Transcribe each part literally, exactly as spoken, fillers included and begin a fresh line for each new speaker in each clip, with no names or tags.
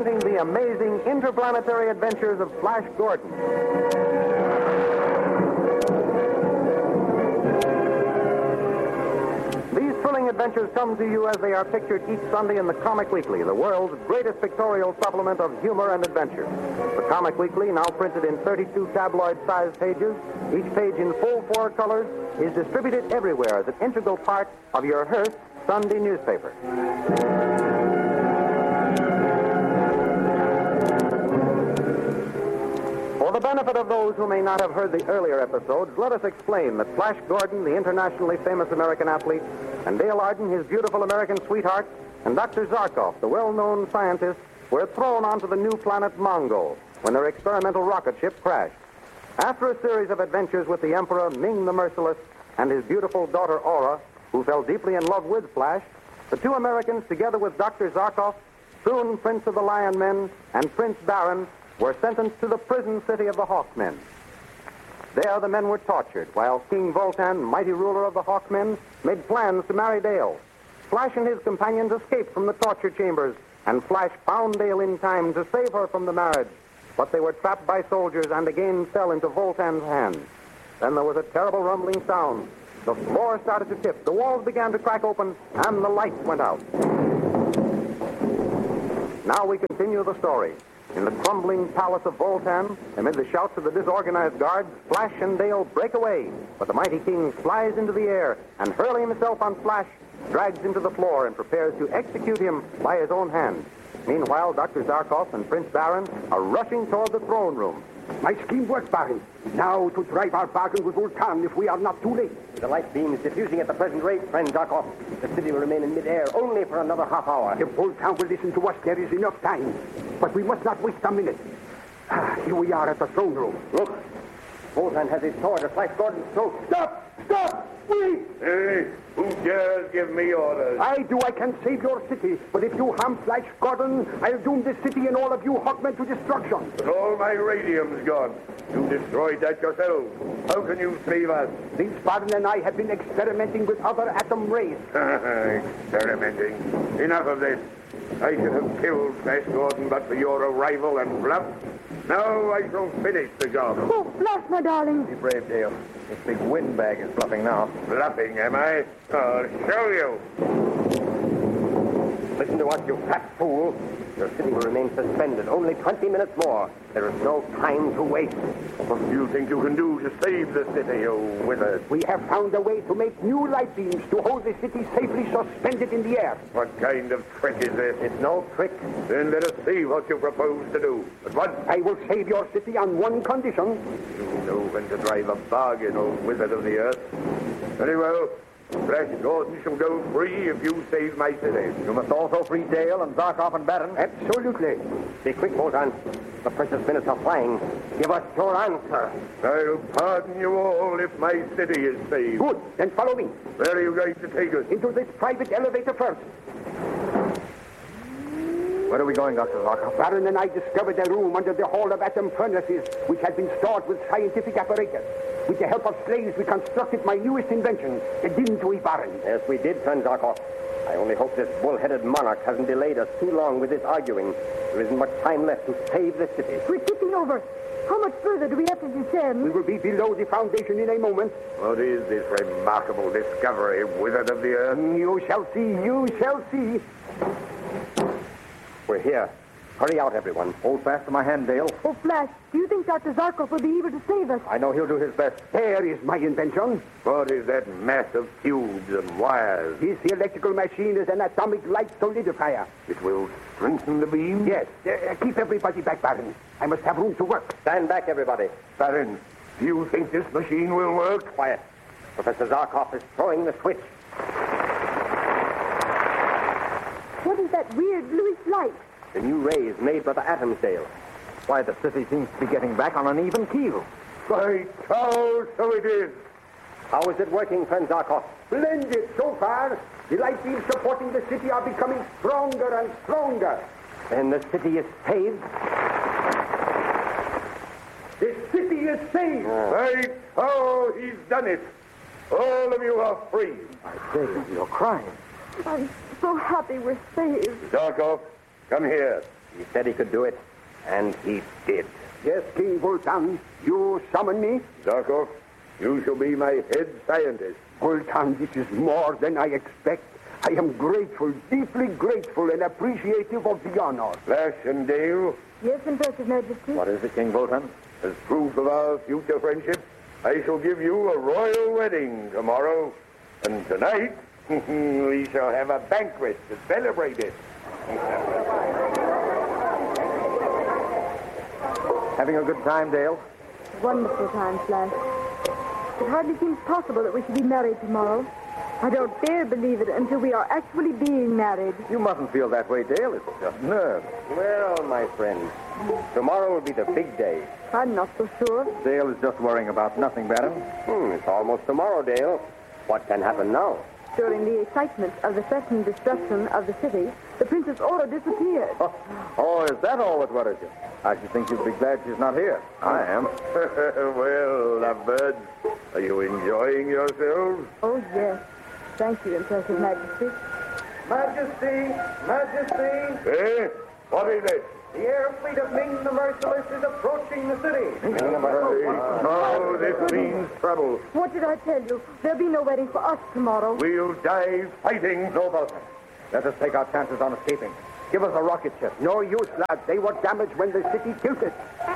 presenting the amazing interplanetary adventures of Flash Gordon. These thrilling adventures come to you as they are pictured each Sunday in the Comic Weekly, the world's greatest pictorial supplement of humor and adventure. The Comic Weekly, now printed in thirty-two tabloid-sized pages, each page in full four colors, is distributed everywhere as an integral part of your Hearst Sunday newspaper. For the benefit of those who may not have heard the earlier episodes, let us explain that Flash Gordon, the internationally famous American athlete, and Dale Arden, his beautiful American sweetheart, and Doctor Zarkov, the well-known scientist, were thrown onto the new planet Mongo when their experimental rocket ship crashed. After a series of adventures with the Emperor Ming the Merciless and his beautiful daughter Aura, who fell deeply in love with Flash, the two Americans, together with Doctor Zarkov, soon Prince of the Lion Men, and Prince Baron, were sentenced to the prison city of the Hawkmen. There the men were tortured, while King Voltan, mighty ruler of the Hawkmen, made plans to marry Dale. Flash and his companions escaped from the torture chambers, and Flash found Dale in time to save her from the marriage. But they were trapped by soldiers and again fell into Voltan's hands. Then there was a terrible rumbling sound. The floor started to tip, the walls began to crack open, and the lights went out. Now we continue the story. In the crumbling palace of Voltan, amid the shouts of the disorganized guards, Flash and Dale break away. But the mighty king flies into the air and, hurling himself on Flash, drags him to the floor and prepares to execute him by his own hand. Meanwhile, Doctor Zarkov and Prince Baron are rushing toward the throne room.
My scheme works, Baron. Now to drive our bargain with Voltan if we are not too late.
The light beams diffusing at the present rate, friend Zarkov. The city will remain in midair only for another half hour.
If Voltan will listen to us, there is enough time. But we must not waste a minute. Ah, here we are at the throne room.
Look, Voltan has his sword at Flash Gordon's throat.
Stop! Stop! Wait!
Hey, who dares give me orders?
I do. I can save your city. But if you harm Flash Gordon, I'll doom this city and all of you Hawkmen to destruction.
But all my radium's gone. You destroyed that yourself. How can you save us?
Prince Baron and I have been experimenting with other atom rays.
Experimenting. Enough of this. I should have killed Flash Gordon but for your arrival and bluff. Now I shall finish the job.
Oh, Flash, my darling.
Be brave, Dale. This big windbag is bluffing now.
Bluffing, am I? I'll show you.
Listen to us, you fat fool. Your city will remain suspended. Only twenty minutes more. There is no time to waste.
What do you think you can do to save the city, you wizard?
We have found a way to make new light beams to hold the city safely suspended in the air.
What kind of trick is this?
It's no trick.
Then let us see what you propose to do. But what?
I will save your city on one condition.
You know when to drive a bargain, old wizard of the earth. Very well. Flash Gordon shall go free if you save my city.
You must also free Dale and Zarkov and Baron.
Absolutely.
Be quick, Voltan. The precious minutes are flying. Give us your answer.
I'll pardon you all if my city is saved.
Good. Then follow me.
Where are you going to take us?
Into this private elevator first.
Where are we going, Doctor Zarkov?
Baron and I discovered a room under the Hall of Atom Furnaces, which had been stored with scientific apparatus. With the help of slaves, we constructed my newest invention, the Dintui Baron.
Yes, we did, friend Zarkov. I only hope this bull-headed monarch hasn't delayed us too long with this arguing. There isn't much time left to save the city.
We're tipping over. How much further do we have to descend?
We will be below the foundation in a moment.
What is this remarkable discovery, wizard of the earth?
You shall see, you shall see.
We're here. Hurry out, everyone. Hold fast to my hand, Dale.
Oh, Flash, do you think Doctor Zarkov will be able to save us?
I know he'll do his best.
There is my invention.
What is that mass of tubes and wires?
This electrical machine is an atomic light solidifier.
It will strengthen the beam?
Yes. Uh, keep everybody back, Baron. I must have room to work.
Stand back, everybody.
Baron, do you think this machine will work?
Quiet. Professor Zarkov is throwing the switch.
What is that weird bluish light?
The new rays made by the atoms, Dale. Why, the city seems to be getting back on an even keel.
By Charles, so it is.
How is it working, friend Zarkov?
Splendid so far. The light beams supporting the city are becoming stronger and stronger.
Then the city is saved?
The city is saved.
By Charles, he's done it. All of you are free.
I say, you're crying.
I'm so happy we're saved.
Zarkov, come here.
He said he could do it, and he did.
Yes, King Vultan, you summon me?
Zarkov, you shall be my head scientist.
Vultan, this is more than I expect. I am grateful, deeply grateful, and appreciative of the honor.
Flash and Dale,
Yes, Impressive Majesty.
What is it, King Vultan?
as proof of our future friendship, I shall give you a royal wedding tomorrow. And tonight, we shall have a banquet to celebrate it.
Having a good time, Dale?
Wonderful time, Flash. It hardly seems possible that we should be married tomorrow. I don't dare believe it until we are actually being married.
You mustn't feel that way, Dale. It's just nerves. Well, my friend, tomorrow will be the big day.
I'm not so sure.
Dale is just worrying about nothing, Baron. Hmm, it's almost tomorrow, Dale. What can happen now?
During the excitement of the threatened destruction of the city, the Princess Aura disappeared.
Oh, oh, is that all that worries you? I should think you'd be glad she's not here. I am.
Well, lovebirds, are you enjoying yourselves?
Oh, yes. Thank you, Impressive Majesty.
Majesty, Majesty,
Eh? What is it?
the air fleet of Ming the Merciless is approaching the city.
Oh, this means trouble.
What did I tell you? There'll be no wedding for us tomorrow.
We'll die fighting.
No, Vulcan. Let us take our chances on escaping. Give us a rocket ship.
No use, lad. They were damaged when the city tilted.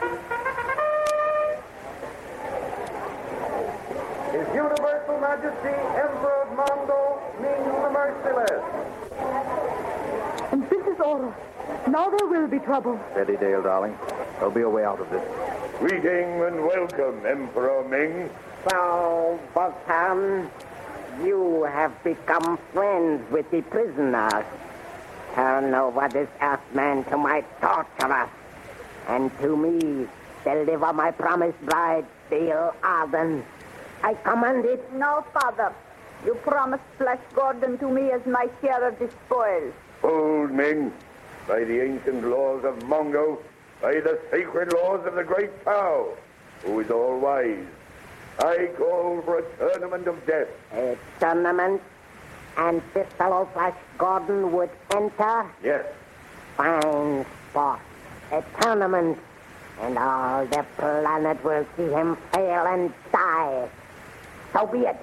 His Universal Majesty, Emperor of Mongol, Ming the Merciless.
And Princess Aura. Now there will be trouble.
Steady, Dale, darling. There'll be a way out of this.
Greeting and welcome, Emperor Ming.
So, Vulcan, you have become friends with the prisoners. Turn over this Earthman to my torturers. And to me, deliver my promised bride, Dale Arden. I command it.
No, Father. You promised Flash Gordon to me as my share of the spoils.
Old Ming, by the ancient laws of Mongo, by the sacred laws of the great Tao, who is all wise, I call for a tournament of death.
A tournament, and this fellow Flash Gordon would enter.
Yes.
Fine sport. A tournament, and all the planet will see him fail and die. So be it.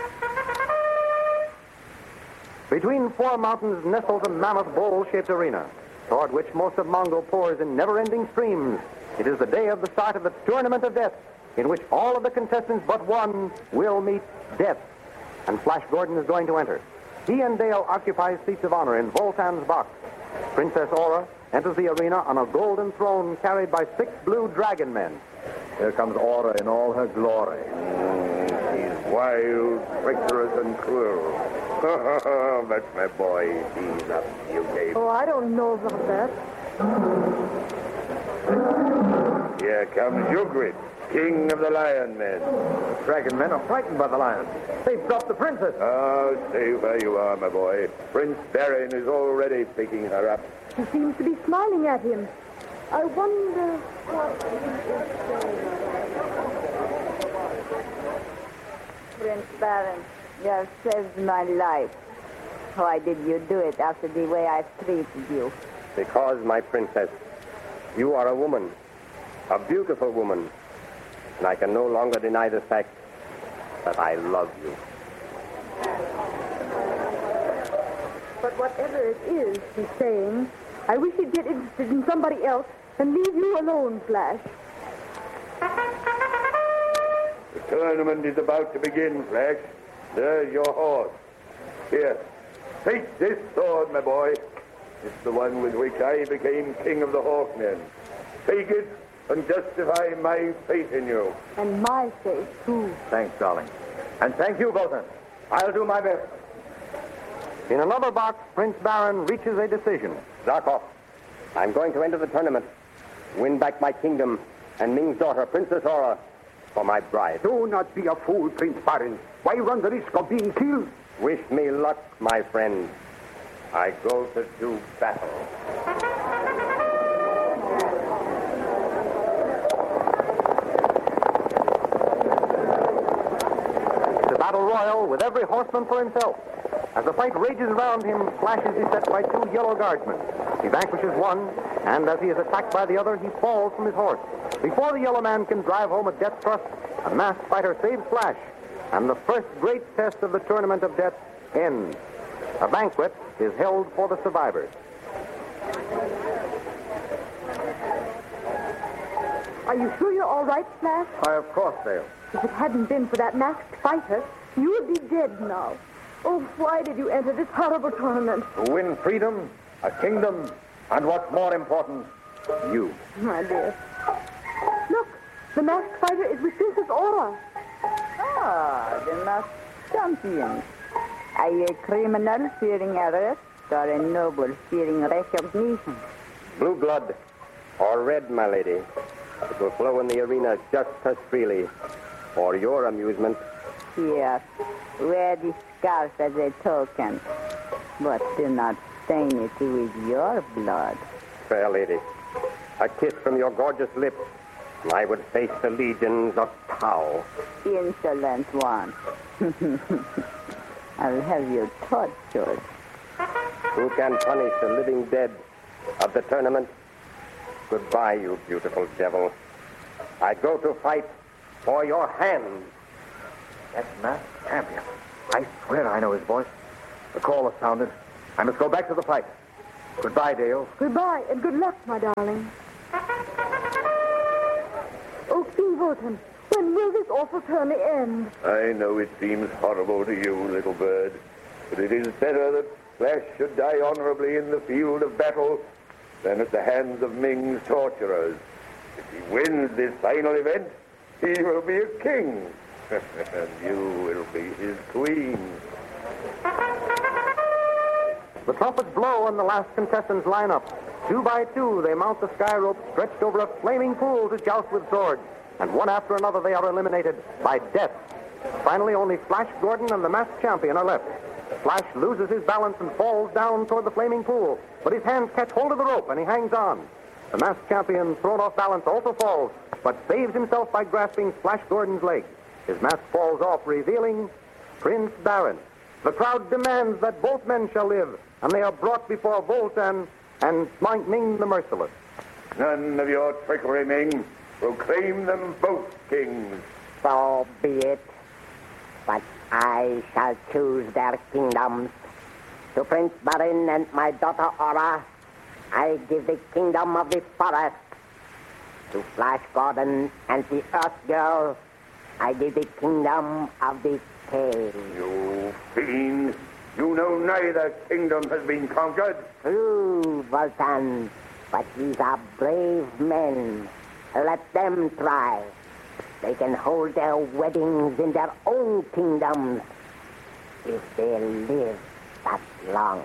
Between four mountains nestles a mammoth bowl-shaped arena, toward which most of Mongo pours in never-ending streams. It is the day of the start of the Tournament of Death, in which all of the contestants but one will meet death. And Flash Gordon is going to enter. He and Dale occupy seats of honor in Voltan's box. Princess Aura enters the arena on a golden throne carried by six blue dragon men.
Here comes Aura in all her glory.
He's wild, treacherous, and cruel. That's my boy. He's a beauty.
Oh, I don't know about that.
Here comes Ugrid, king of the lion men.
The dragon men are frightened by the lions. They've dropped the princess.
Oh, stay where you are, my boy. Prince Baron is already picking her up.
She seems to be smiling at him. I wonder what he is saying. Prince Baron, you have saved my life. Why did you do it after the way I treated you?
Because, my princess, you are a woman, a beautiful woman, and I can no longer deny the fact that I love you.
But whatever it is he's saying, I wish he'd get interested in somebody else and leave you alone, Flash.
The tournament is about to begin, Flash. There's your horse. Here, take this sword, my boy. It's the one with which I became king of the Hawkmen. Take it and justify my faith in you.
And my faith, too.
Thanks, darling. And thank you, Vulcan. I'll do my best.
In another box, Prince Baron reaches a decision.
Zarkov, I'm going to enter the tournament, win back my kingdom, and Ming's daughter, Princess Aura, for my bride.
Do not be a fool, Prince Baron. Why run the risk of being killed?
Wish me luck, my friend. I go to do battle.
The battle royal with every horseman for himself. As the fight rages around him, Flash is beset by two yellow guardsmen. He vanquishes one, and as he is attacked by the other, he falls from his horse. Before the yellow man can drive home a death thrust, a masked fighter saves Flash, and the first great test of the Tournament of Death ends. A banquet is held for the survivors.
Are you sure you're all right, Flash?
Why, of course, Dale.
If it hadn't been for that masked fighter, you would be dead now. Oh, why did you enter this horrible tournament?
To win freedom, a kingdom, and what's more important, you.
My dear. Look, the masked fighter is with Princess Aura.
Ah, the masked champion. Are you a criminal fearing arrest or a noble fearing recognition?
Blue blood or red, my lady. It will flow in the arena just as freely. For your amusement.
Yes, wear the scarf as a token, but do not stain it with your blood.
Fair lady, a kiss from your gorgeous lips, and I would face the legions of Tau.
Insolent one. I'll have you tortured.
Who can punish the living dead of the tournament? Goodbye, you beautiful devil. I go to fight for your hand.
That masked champion. I swear I know his voice. The call has sounded. I must go back to the fight. Goodbye, Dale.
Goodbye, and good luck, my darling. Oh, King Wotan, when will this awful tourney end?
I know it seems horrible to you, little bird, but it is better that Flash should die honorably in the field of battle than at the hands of Ming's torturers. If he wins this final event, he will be a king, and you will be his queen.
The trumpets blow and the last contestants line up. Two by two, they mount the sky rope stretched over a flaming pool to joust with swords. And one after another, they are eliminated by death. Finally, only Flash Gordon and the masked champion are left. Flash loses his balance and falls down toward the flaming pool, but his hands catch hold of the rope and he hangs on. The masked champion, thrown off balance, also falls, but saves himself by grasping Flash Gordon's leg. His mask falls off, revealing Prince Barin. The crowd demands that both men shall live, and they are brought before Wotan and Ming the Merciless.
None of your trickery, Ming. Proclaim them both kings.
So be it. But I shall choose their kingdoms. To Prince Barin and my daughter Aura, I give the kingdom of the forest. To Flash Gordon and the Earth Girl, I give the kingdom of the cave.
You fiend. You know neither kingdom has been conquered.
True, Wotan, but these are brave men. Let them try. They can hold their weddings in their own kingdoms if they live that long.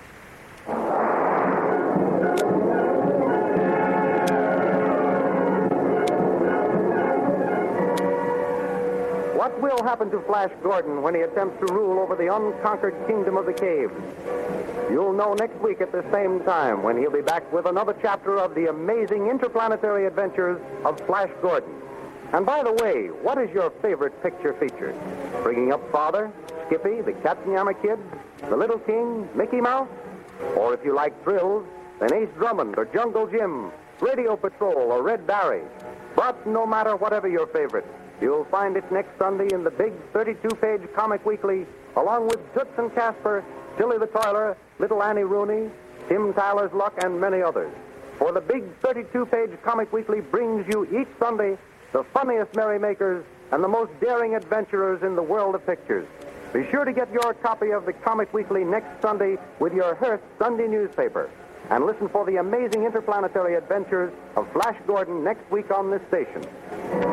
What will happen to Flash Gordon when he attempts to rule over the unconquered kingdom of the caves? You'll know next week at the same time when he'll be back with another chapter of the amazing interplanetary adventures of Flash Gordon. And by the way, what is your favorite picture feature? Bringing Up Father, Skippy, the Katzenjammer Kids, The Little King, Mickey Mouse? Or if you like thrills, then Ace Drummond or Jungle Jim, Radio Patrol or Red Barry. But no matter whatever your favorite, you'll find it next Sunday in the big thirty-two page Comic Weekly, along with Toots and Casper, Tilly the Toiler, Little Annie Rooney, Tim Tyler's Luck, and many others. For the big thirty-two page Comic Weekly brings you each Sunday the funniest merrymakers and the most daring adventurers in the world of pictures. Be sure to get your copy of the Comic Weekly next Sunday with your Hearst Sunday newspaper. And listen for the amazing interplanetary adventures of Flash Gordon next week on this station.